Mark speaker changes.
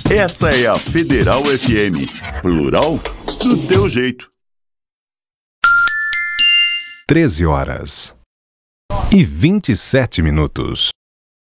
Speaker 1: Essa é a Federal FM, plural do teu jeito.
Speaker 2: 13h27.